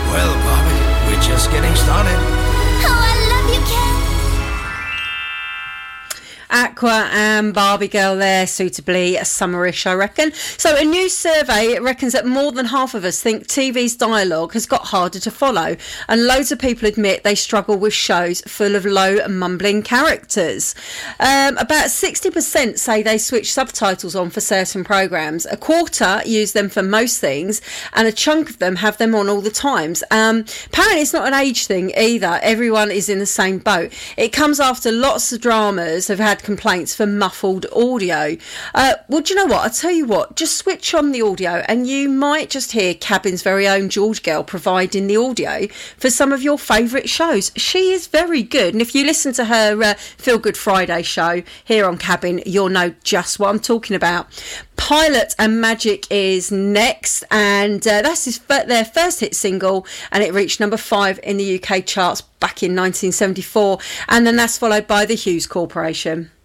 Well, Barbie, we're just getting started. Oh, I love you, Ken. Aqua and Barbie Girl there, suitably summerish, I reckon. So a new survey reckons that more than half of us think TV's dialogue has got harder to follow, and loads of people admit they struggle with shows full of low mumbling characters. About 60% say they switch subtitles on for certain programmes, a quarter use them for most things, and a chunk of them have them on all the times. Apparently it's not an age thing either. Everyone is in the same boat. It comes after lots of dramas have had complaints for muffled audio. Well, do you know what? I'll tell you what, just switch on the audio and you might just hear Cabin's very own George Girl providing the audio for some of your favourite shows. She is very good, and if you listen to her Feel Good Friday show here on Cabin, you'll know just what I'm talking about. Pilot and Magic is next, and that's their first hit single, and it reached number 5 in the UK charts back in 1974, and then that's followed by the Hughes Corporation.